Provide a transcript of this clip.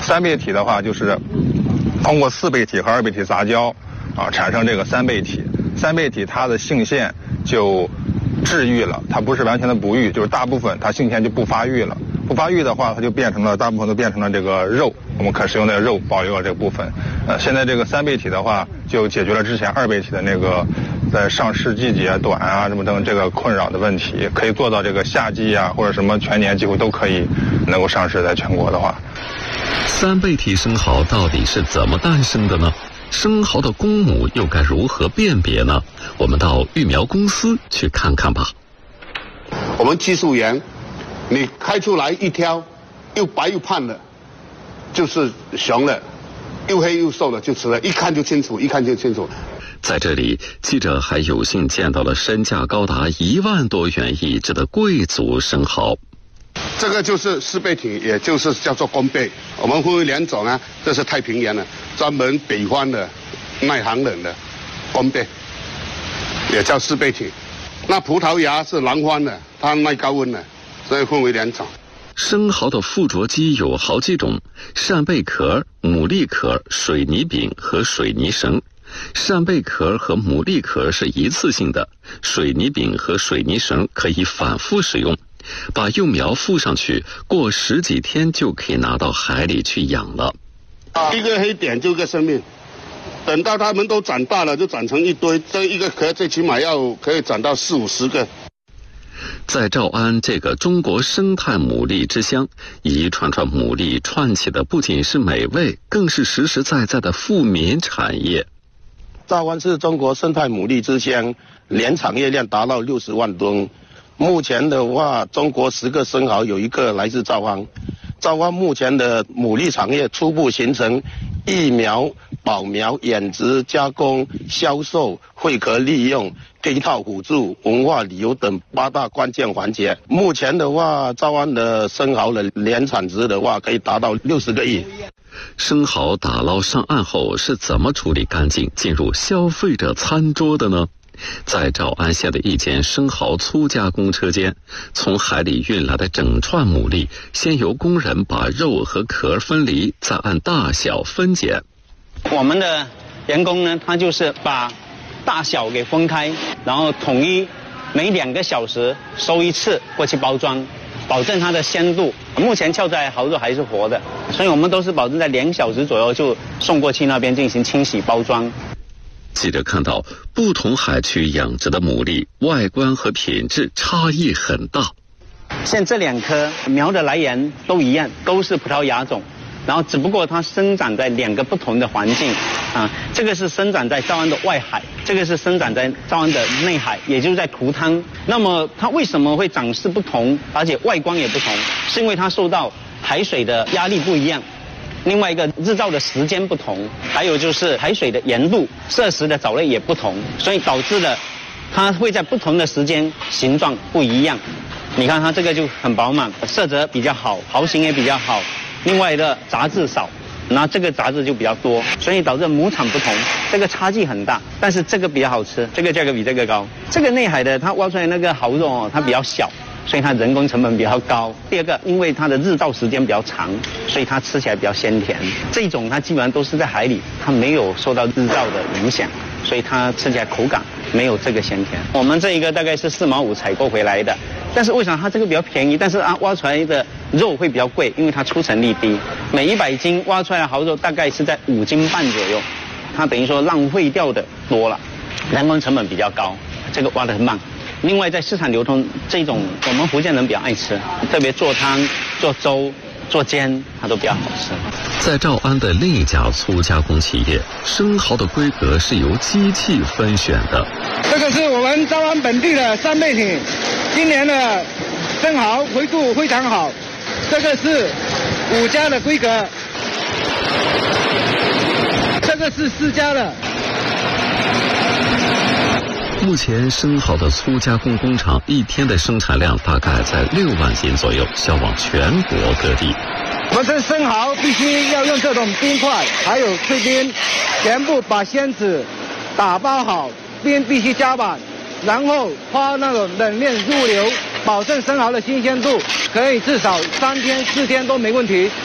三倍体的话，就是通过4倍体和2倍体杂交产生这个3倍体。3倍体它的性腺就治愈了，它不是完全的不育，就是大部分它性腺就不发育了。不发育的话，它就大部分都变成了这个肉，我们可食用的肉保留了这个部分。现在这个3倍体的话，就解决了之前2倍体的那个在上市季节短什么等这个困扰的问题，可以做到这个夏季或者什么全年几乎都可以能够上市，在全国的话。 3倍体生蚝到底是怎么诞生的呢？生蚝的公母又该如何辨别呢？我们到育苗公司去看看吧。 我们技术员，你开出来一挑又白又胖的，就是雄的；又黑又瘦的就雌的，一看就清楚，一看就清楚。 在这里，记者还有幸见到了身价高达1万多元一只的贵族生蚝。 这个就是4倍体，也就是叫做公倍。我们分为2种啊，这是太平洋的，专门北方的耐寒冷的公倍，也叫4倍体。那葡萄牙是南方的，它耐高温的，所以分为2种。 生蚝的附着基有好几种：扇贝壳、牡蛎壳、水泥饼和水泥绳。扇贝壳和牡蛎壳是一次性的，水泥饼和水泥绳可以反复使用。把幼苗附上去，过10几天就可以拿到海里去养了。 一个黑点就一个生命，等到它们都长大了，就长成一堆。这一个壳最起码要可以长到40、50个。 在诏安这个中国生态牡蛎之乡，一串串牡蛎串起的不仅是美味，更是实实在在的富民产业。 诏安是中国生态牡蛎之乡，年产业量达到60万吨。目前的话，中国10个生蚝有1个来自诏安。诏安目前的牡蛎产业初步形成育苗、保苗、养殖、加工、销售、会壳利用、配套辅助、文化旅游等8大关键环节。目前的话，诏安的生蚝的年产值的话，可以达到60个亿。 生蚝打捞上岸后是怎么处理干净，进入消费者餐桌的呢？在诏安县的一间生蚝粗加工车间，从海里运来的整串牡蛎，先由工人把肉和壳分离，再按大小分拣。 我们的员工呢，他就是把大小给分开，然后统一每2个小时收一次过去包装，保证它的鲜度。目前翘在蚝肉还是活的，所以我们都是保证在2小时左右就送过去那边进行清洗包装。 记者看到，不同海区养殖的牡蛎外观和品质差异很大。 像这2颗苗的来源都一样，都是葡萄牙种，然后只不过它生长在2个不同的环境这个是生长在诏安的外海，这个是生长在诏安的内海，也就是在涂汤。那么它为什么会长势不同，而且外观也不同？是因为它受到海水的压力不一样。另外一个日照的时间不同，还有就是海水的盐度、摄食的藻类也不同，所以导致了它会在不同的时间形状不一样。你看它这个就很饱满，色泽比较好，毫型也比较好，另外的杂质少，然后这个杂质就比较多，所以导致母产不同，这个差距很大。但是这个比较好吃，这个价格比这个高。这个内海的它挖出来那个蚝肉它比较小，所以它人工成本比较高。第二个，因为它的日照时间比较长，所以它吃起来比较鲜甜。这种它基本上都是在海里，它没有受到日照的影响，所以它吃起来口感没有这个鲜甜。我们这一个大概是4毛5采购回来的，但是为什么它这个比较便宜，但是挖出来的肉会比较贵，因为它出成率低。每100斤挖出来的蚝肉大概是在5斤半左右，它等于说浪费掉的多了，人工成本比较高，这个挖得很慢。另外，在市场流通这种，我们福建人比较爱吃，特别做汤、做粥、做煎，它都比较好吃。 在诏安的另一家粗加工企业，生蚝的规格是由机器分选的。 这个是我们诏安本地的3倍体，今年的生蚝回度非常好。这个是5家的规格，这个是4家的。 目前生蚝的粗加工工厂一天的生产量大概在6万斤左右，销往全国各地。 我们这生蚝必须要用这种冰块，还有脆冰，全部把鲜子打包好，冰必须加满，然后花那种冷链入流，保证生蚝的新鲜度可以至少3天4天都没问题。